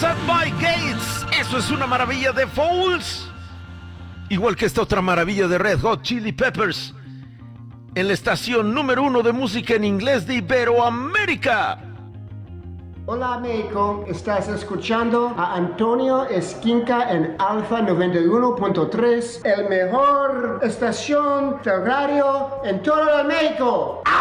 By Gates. Eso es una maravilla de Fouls. Igual que esta otra maravilla de Red Hot Chili Peppers. En la estación número 1 de música en inglés de Iberoamérica. Hola México, estás escuchando a Antonio Esquinca en Alfa 91.3, el mejor estación de radio en todo el México. ¡Ah!